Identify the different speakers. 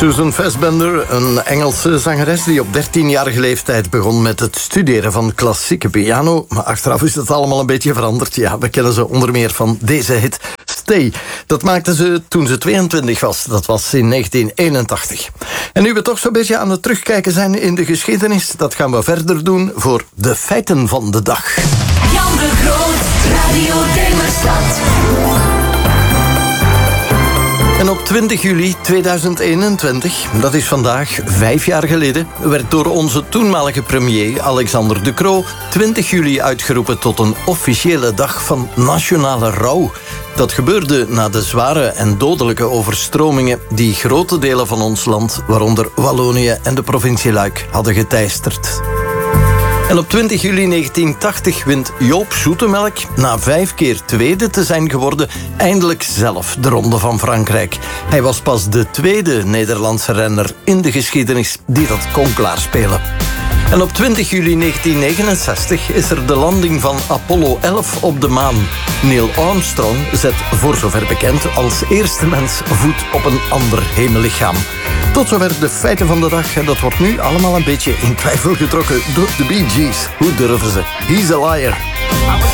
Speaker 1: Susan Fassbender, een Engelse zangeres die op 13-jarige leeftijd begon met het studeren van klassieke piano. Maar achteraf is het allemaal een beetje veranderd. Ja, we kennen ze onder meer van deze hit Stay. Dat maakte ze toen ze 22 was. Dat was in 1981. En nu we toch zo'n beetje aan het terugkijken zijn in de geschiedenis, dat gaan we verder doen voor de feiten van de dag.
Speaker 2: Jan de Groot, Radio Demerstad.
Speaker 1: En op 20 juli 2021, dat is vandaag 5 jaar geleden, werd door onze toenmalige premier Alexander De Croo 20 juli uitgeroepen tot een officiële dag van nationale rouw. Dat gebeurde na de zware en dodelijke overstromingen die grote delen van ons land, waaronder Wallonië en de provincie Luik, hadden geteisterd. En op 20 juli 1980 wint Joop Zoetemelk, na 5 keer tweede te zijn geworden, eindelijk zelf de Ronde van Frankrijk. Hij was pas de tweede Nederlandse renner in de geschiedenis die dat kon klaarspelen. En op 20 juli 1969 is er de landing van Apollo 11 op de maan. Neil Armstrong zet, voor zover bekend, als eerste mens voet op een ander hemellichaam. Tot zover de feiten van de dag. En dat wordt nu allemaal een beetje in twijfel getrokken door de Bee Gees. Hoe durven ze? He's a liar.